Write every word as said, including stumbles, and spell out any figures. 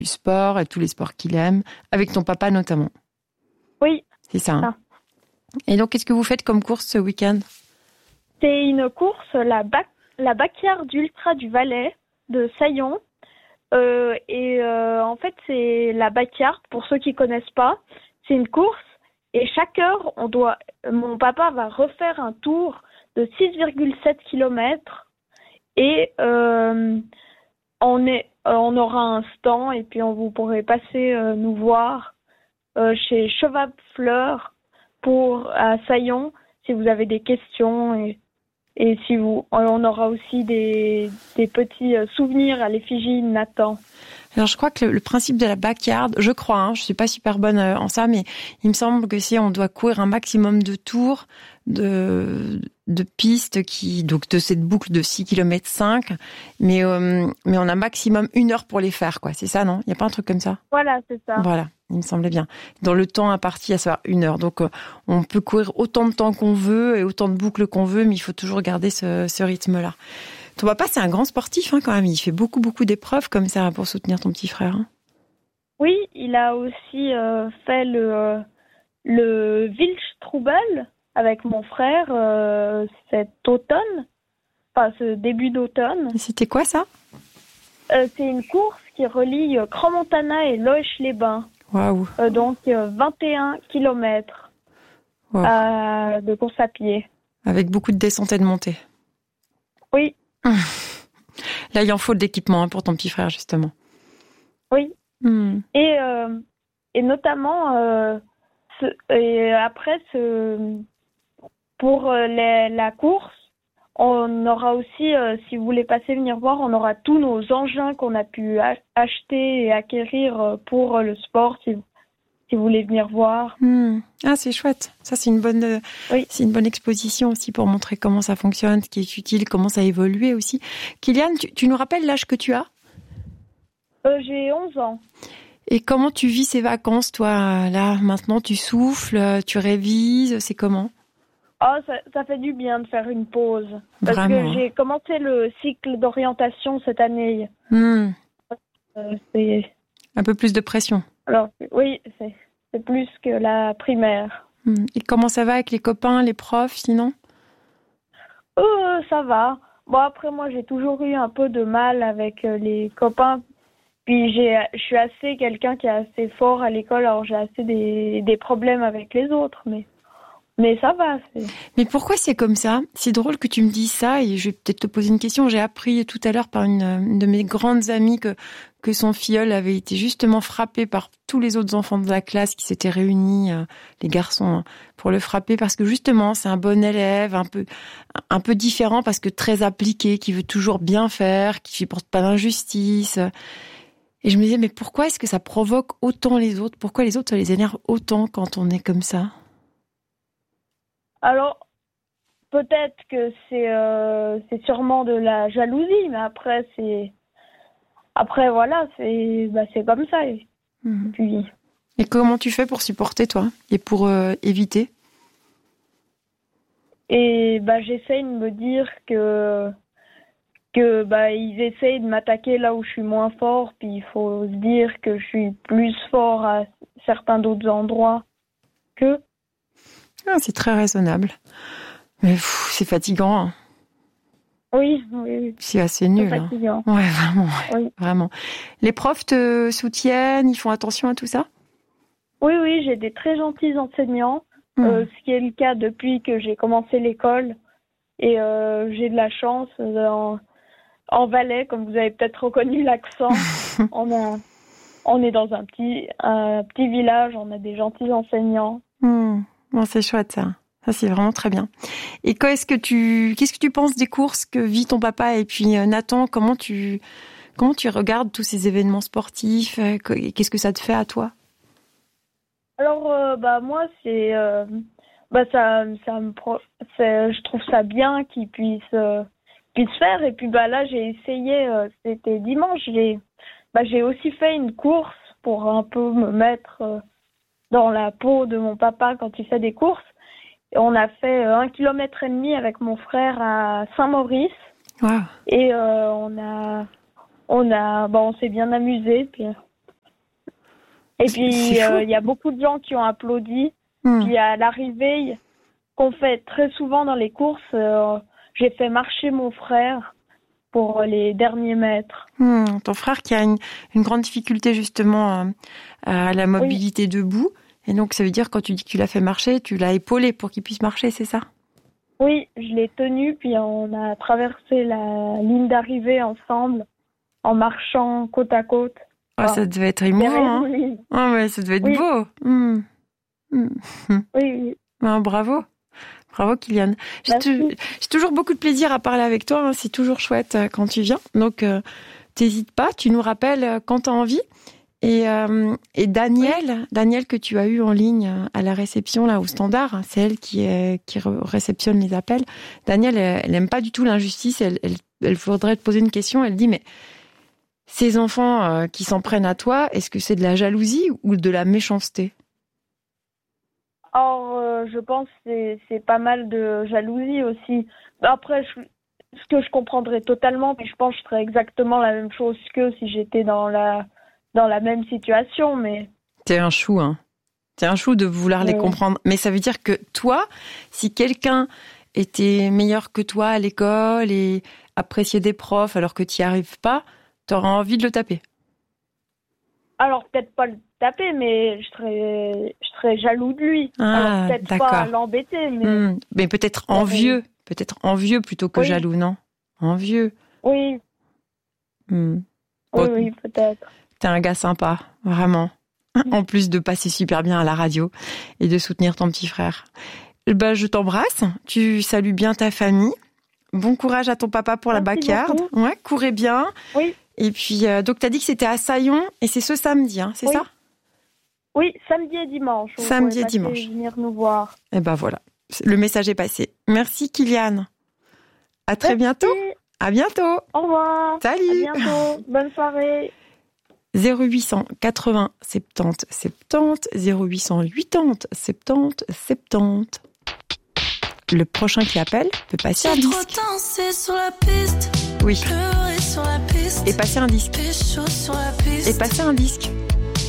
du sport et tous les sports qu'il aime, avec ton papa notamment. Oui. C'est ça. Hein. Ah. Et donc, qu'est-ce que vous faites comme course ce week-end ? C'est une course, la, bac, la Backyard Ultra du Valais de Saillon. Euh, et euh, en fait, c'est la Backyard, pour ceux qui connaissent pas. C'est une course et chaque heure, on doit, mon papa va refaire un tour de six virgule sept kilomètres et euh, on, est, on aura un stand et puis on, vous pourrez passer euh, nous voir euh, chez Cheval Fleur pour, à Saillon si vous avez des questions et Et si vous, on aura aussi des, des petits souvenirs à l'effigie de Nathan. Alors, je crois que le, le principe de la backyard, je crois, hein, je suis pas super bonne en ça, mais il me semble que si on doit courir un maximum de tours de, de pistes qui, donc de cette boucle de six virgule cinq kilomètres, mais, euh, mais on a maximum une heure pour les faire, quoi. C'est ça, non? Il n'y a pas un truc comme ça? Voilà, c'est ça. Voilà. Il me semblait bien. Dans le temps imparti, à savoir une heure. Donc, euh, on peut courir autant de temps qu'on veut et autant de boucles qu'on veut, mais il faut toujours garder ce, ce rythme-là. Ton papa, c'est un grand sportif, hein, quand même. Il fait beaucoup, beaucoup d'épreuves comme ça pour soutenir ton petit frère. Hein. Oui, il a aussi euh, fait le, euh, le Wildstrubel avec mon frère euh, cet automne, enfin ce début d'automne. Et c'était quoi, ça? euh, C'est une course qui relie euh, Crans-Montana et Loeche-les-Bains. Waouh. Euh, donc euh, vingt et un kilomètres wow. euh, de course à pied. Avec beaucoup de descentes et de montées. Oui. Là, il en faut de l'équipement hein, pour ton petit frère, justement. Oui. Mmh. Et, euh, et notamment, euh, ce, et après, ce, pour les, la course, on aura aussi, euh, si vous voulez passer venir voir, on aura tous nos engins qu'on a pu a- acheter et acquérir pour le sport, si vous, si vous voulez venir voir. Mmh. Ah, c'est chouette. Ça, c'est une bonne, euh, oui. c'est une bonne exposition aussi pour montrer comment ça fonctionne, ce qui est utile, comment ça a évolué aussi. Kylian, tu, tu nous rappelles l'âge que tu as ? euh, J'ai onze ans. Et comment tu vis ces vacances, toi ? Là, maintenant, tu souffles, tu révises, c'est comment ? Oh, ça, ça fait du bien de faire une pause. Parce Vraiment, que j'ai commencé le cycle d'orientation cette année. Mmh. Euh, c'est... Un peu plus de pression. Alors, oui, c'est, c'est plus que la primaire. Mmh. Et comment ça va avec les copains, les profs, sinon ? Euh, ça va. Bon, après, moi, j'ai toujours eu un peu de mal avec les copains. Puis, j'ai, je suis assez quelqu'un qui est assez fort à l'école, alors j'ai assez des, des problèmes avec les autres, mais... Mais ça va. C'est... Mais pourquoi c'est comme ça ? C'est drôle que tu me dises ça et je vais peut-être te poser une question. J'ai appris tout à l'heure par une, une de mes grandes amies que, que son filleul avait été justement frappé par tous les autres enfants de la classe qui s'étaient réunis, euh, les garçons, pour le frapper parce que justement c'est un bon élève, un peu, un peu différent parce que très appliqué, qui veut toujours bien faire, qui ne supporte pas d'injustice. Et je me disais, mais pourquoi est-ce que ça provoque autant les autres ? Pourquoi les autres, ça les énerve autant quand on est comme ça ? Alors, peut-être que c'est, euh, c'est sûrement de la jalousie, mais après, c'est... Après, voilà, c'est, bah, c'est comme ça. Et, mmh. puis... et comment tu fais pour supporter, toi ? Et pour euh, éviter ? Et bah, j'essaye de me dire que, que bah, ils essayent de m'attaquer là où je suis moins fort, puis il faut se dire que je suis plus fort à certains d'autres endroits qu'eux. Ah, c'est très raisonnable. Mais pff, c'est fatigant. Hein. Oui, oui. C'est assez nul. C'est fatigant. Hein. Ouais, vraiment. Ouais, oui. Vraiment. Les profs te soutiennent, ils font attention à tout ça ? Oui, oui, j'ai des très gentils enseignants, mmh. euh, ce qui est le cas depuis que j'ai commencé l'école. Et euh, j'ai de la chance. En, en Valais, comme vous avez peut-être reconnu l'accent, on, a, on est dans un petit, un petit village, on a des gentils enseignants. Mmh. Bon, c'est chouette ça. Ça, c'est vraiment très bien. Et qu'est-ce que tu, qu'est-ce que tu penses des courses que vit ton papa et puis Nathan ? Comment tu, comment tu regardes tous ces événements sportifs ? Qu'est-ce que ça te fait à toi ? Alors, euh, bah moi, c'est, euh, bah ça, ça me, c'est, je trouve ça bien qu'ils puissent, euh, puissent faire. Et puis bah là, j'ai essayé. Euh, c'était dimanche. J'ai, bah j'ai aussi fait une course pour un peu me mettre. Euh, dans la peau de mon papa quand il fait des courses. Et on a fait un kilomètre et demi avec mon frère à Saint-Maurice. Wow. Et euh, on a, on a, bon, on s'est bien amusé. Puis Et puis, il euh, y a beaucoup de gens qui ont applaudi. Mmh. Puis à l'arrivée, qu'on fait très souvent dans les courses, euh, j'ai fait marcher mon frère pour les derniers mètres. Mmh. Ton frère qui a une, une grande difficulté justement euh, à la mobilité oui. debout. Et donc, ça veut dire quand tu dis que tu l'as fait marcher, tu l'as épaulé pour qu'il puisse marcher, c'est ça ? Oui, je l'ai tenu, puis on a traversé la ligne d'arrivée ensemble, en marchant côte à côte. Oh, enfin, ça devait être émouvant, hein. Oh, ouais, ça devait être oui. beau. Mmh. Mmh. Oui, oui. Oh, bravo. Bravo, Kylian. J'ai, tu... J'ai toujours beaucoup de plaisir à parler avec toi. Hein. C'est toujours chouette quand tu viens. Donc, euh, t'hésites pas. Tu nous rappelles quand tu as envie. Et, euh, et Danielle, oui. Danielle que tu as eu en ligne à la réception, là, au standard, c'est elle qui, est, qui réceptionne les appels. Danielle, elle, elle aime pas du tout l'injustice. Elle, elle, elle voudrait te poser une question. Elle dit, mais ces enfants euh, qui s'en prennent à toi, est-ce que c'est de la jalousie ou de la méchanceté ? Or, euh, je pense que c'est, c'est pas mal de jalousie aussi. Après, je, ce que je comprendrais totalement, puis je pense que je ferais exactement la même chose qu'eux si j'étais dans la... dans la même situation, mais... T'es un chou, hein. T'es un chou de vouloir oui. les comprendre. Mais ça veut dire que toi, si quelqu'un était meilleur que toi à l'école et appréciait des profs alors que t'y arrives pas, t'auras envie de le taper. Alors, peut-être pas le taper, mais je serais, je serais jaloux de lui. Ah, alors, peut-être d'accord. pas l'embêter, mais... Mmh. Mais peut-être envieux. Peut-être envieux plutôt que oui. jaloux, non ? Envieux. Oui. Mmh. Oui, oh, oui, peut-être. T'es un gars sympa, vraiment. En plus de passer super bien à la radio et de soutenir ton petit frère. Ben, je t'embrasse. Tu salues bien ta famille. Bon courage à ton papa pour Merci la backyard. Beaucoup. Ouais, courez bien. Oui. Et puis, euh, donc, t'as dit que c'était à Saillon et c'est ce samedi, hein, c'est oui. ça ? Oui, samedi et dimanche. Vous samedi et dimanche. Venir nous voir. Et ben voilà. Le message est passé. Merci, Kylian. À très Merci. bientôt. À bientôt. Au revoir. Salut. À bientôt. Bonne soirée. zéro huit cent quatre-vingts soixante-dix soixante-dix, zéro huit cent quatre-vingts soixante-dix soixante-dix. Le prochain qui appelle peut passer un disque. Sur la piste, oui. sur la piste, et passer un disque. Sur la piste. Et passer un disque.